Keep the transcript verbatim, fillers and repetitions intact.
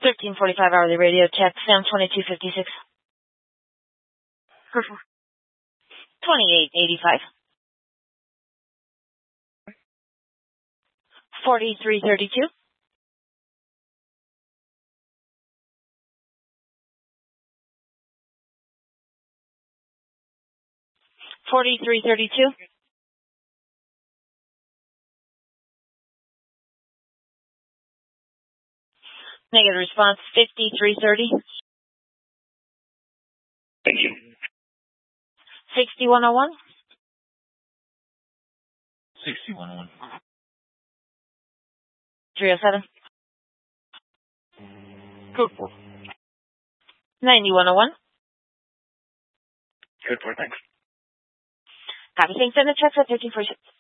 thirteen forty-five hourly radio check, Sam twenty-two fifty-six. twenty-eight eighty-five. forty-three thirty-two. forty-three thirty-two. Negative response, fifty-three thirty. Thank you. sixty-one oh one. sixty-one oh one. three oh seven. Code four. ninety-one oh one. Code four, thanks. Copy. Thanks. Send the checks at thirteen forty-six.